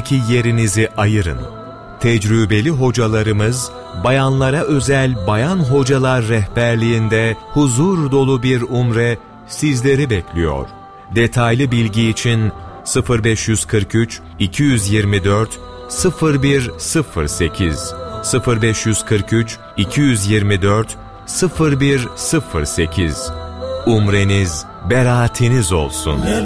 kalbinizdeki yerinizi ayırın. Tecrübeli hocalarımız, bayanlara özel bayan hocalar rehberliğinde huzur dolu bir umre sizleri bekliyor. Detaylı bilgi için 0543 224 0108 0543 224 0108. Umreniz beraatiniz olsun.